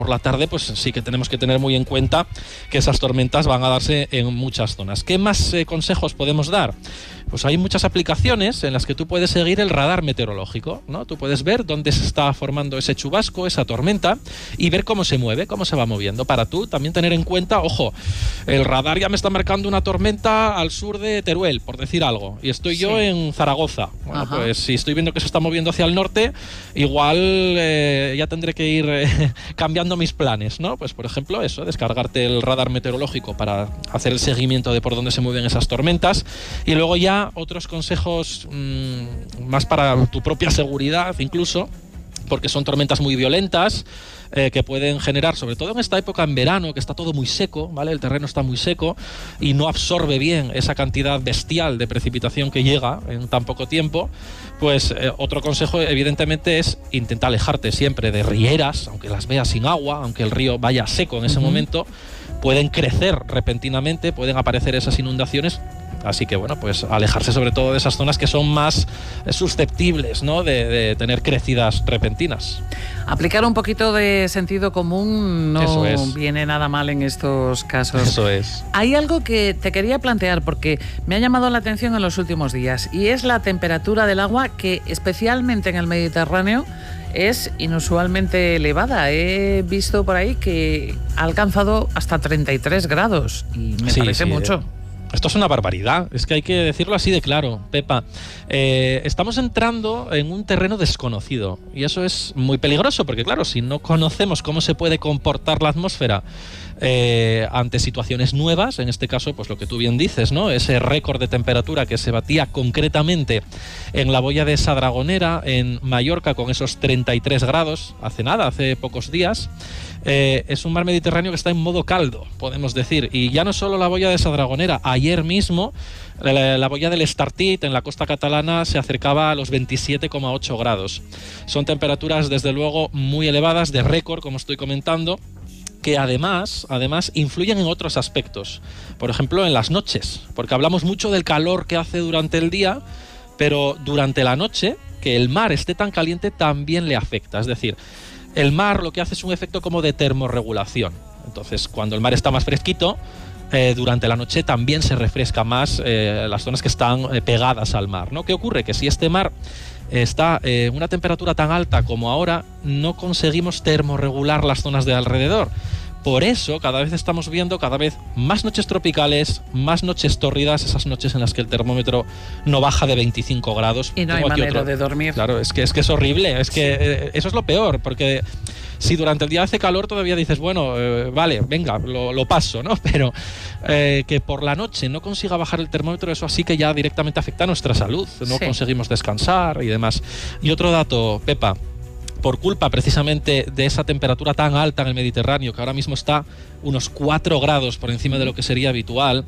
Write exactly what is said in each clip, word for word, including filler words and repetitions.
por la tarde, pues sí que tenemos que tener muy en cuenta que esas tormentas van a darse en muchas zonas. ¿Qué más eh, consejos podemos dar? Pues hay muchas aplicaciones en las que tú puedes seguir el radar meteorológico, ¿no? Tú puedes ver dónde se está formando ese chubasco, esa tormenta, y ver cómo se mueve, cómo se va moviendo. Para tú también tener en cuenta, ojo, el radar ya me está marcando una tormenta al sur de Teruel, por decir algo, y estoy yo sí. en Zaragoza. Bueno, Ajá. pues si estoy viendo que se está moviendo hacia el norte, igual eh, ya tendré que ir eh, cambiando mis planes, ¿no? Pues por ejemplo eso, descargarte el radar meteorológico para hacer el seguimiento de por dónde se mueven esas tormentas, y luego ya otros consejos mmm, más para tu propia seguridad incluso, porque son tormentas muy violentas eh, que pueden generar, sobre todo en esta época en verano, que está todo muy seco, ¿vale? El terreno está muy seco y no absorbe bien esa cantidad bestial de precipitación que llega en tan poco tiempo. Pues eh, otro consejo evidentemente es intentar alejarte siempre de rieras, aunque las veas sin agua, aunque el río vaya seco en ese uh-huh. momento, pueden crecer repentinamente, pueden aparecer esas inundaciones. Así que bueno, pues alejarse sobre todo de esas zonas que son más susceptibles, ¿no? de, de tener crecidas repentinas. Aplicar un poquito de sentido común no Eso es. viene nada mal en estos casos. Eso es. Hay algo que te quería plantear porque me ha llamado la atención en los últimos días, y es la temperatura del agua, que especialmente en el Mediterráneo es inusualmente elevada. He visto por ahí que ha alcanzado hasta treinta y tres grados y me sí, parece sí, mucho. Eh. Esto es una barbaridad, es que hay que decirlo así de claro, Pepa. Eh, estamos entrando en un terreno desconocido y eso es muy peligroso porque, claro, si no conocemos cómo se puede comportar la atmósfera eh, ante situaciones nuevas, en este caso, pues lo que tú bien dices, ¿no? Ese récord de temperatura que se batía concretamente en la boya de Sadragonera, en Mallorca, con esos treinta y tres grados, hace nada, hace pocos días. Eh, es un mar Mediterráneo que está en modo caldo, podemos decir, y ya no solo la boya de Sadragonera. Ayer mismo la, la boya del Estartit en la costa catalana se acercaba a los veintisiete coma ocho grados. Son temperaturas desde luego muy elevadas, de récord, como estoy comentando, que además, además influyen en otros aspectos, por ejemplo en las noches, porque hablamos mucho del calor que hace durante el día, pero durante la noche, que el mar esté tan caliente también le afecta. Es decir, el mar lo que hace es un efecto como de termorregulación. Entonces, cuando el mar está más fresquito, eh, durante la noche también se refresca más eh, las zonas que están eh, pegadas al mar, ¿no? ¿Qué ocurre? Que si este mar está en eh, una temperatura tan alta como ahora, no conseguimos termorregular las zonas de alrededor. Por eso cada vez estamos viendo cada vez más noches tropicales, más noches tórridas, esas noches en las que el termómetro no baja de veinticinco grados. Y no hay manera de dormir. Claro, es que es que es horrible, es que sí. eh, eso es lo peor, porque si durante el día hace calor todavía dices, bueno, eh, vale, venga, lo, lo paso, ¿no? Pero eh, que por la noche no consiga bajar el termómetro, eso así que ya directamente afecta a nuestra salud, no sí. conseguimos descansar y demás. Y otro dato, Pepa, por culpa precisamente de esa temperatura tan alta en el Mediterráneo, que ahora mismo está unos cuatro grados por encima de lo que sería habitual,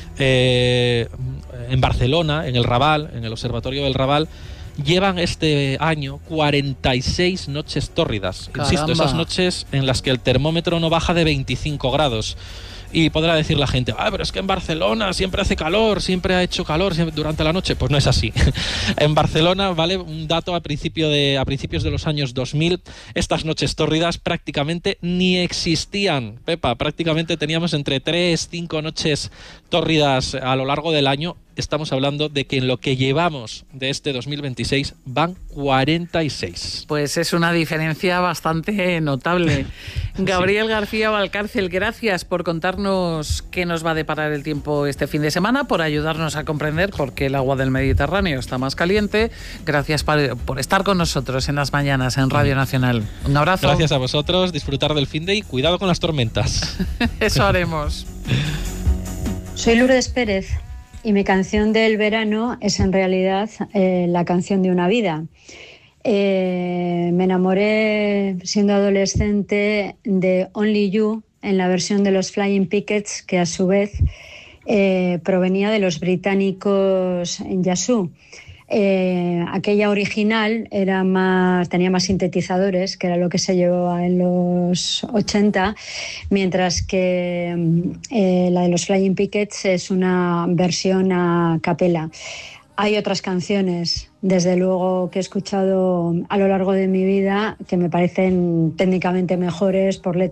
eh, en Barcelona, en el Raval, en el Observatorio del Raval, llevan este año cuarenta y seis noches tórridas. Caramba. Insisto, esas noches en las que el termómetro no baja de veinticinco grados. Y podrá decir la gente, ah, pero es que en Barcelona siempre hace calor, siempre ha hecho calor siempre durante la noche. Pues no es así. En Barcelona, vale, un dato a, principio de, a principios de los años dos mil, estas noches tórridas prácticamente ni existían. Pepa, prácticamente teníamos entre tres, cinco noches tórridas a lo largo del año. Estamos hablando de que en lo que llevamos de este dos mil veintiséis van cuarenta y seis. Pues es una diferencia bastante notable. Gabriel sí. García Valcárcel, gracias por contarnos qué nos va a deparar el tiempo este fin de semana, por ayudarnos a comprender por qué el agua del Mediterráneo está más caliente. Gracias por, por estar con nosotros en las mañanas en Radio Nacional. Un abrazo. Gracias a vosotros, disfrutar del fin de y cuidado con las tormentas. Eso haremos. Soy Lourdes Pérez. Y mi canción del verano es en realidad eh, la canción de una vida. Eh, me enamoré siendo adolescente de Only You en la versión de los Flying Pickets, que a su vez eh, provenía de los británicos en Yazoo. Eh, aquella original era más, tenía más sintetizadores, que era lo que se llevaba en los ochenta, mientras que eh, la de los Flying Pickets es una versión a capela. Hay otras canciones desde luego que he escuchado a lo largo de mi vida que me parecen técnicamente mejores por letra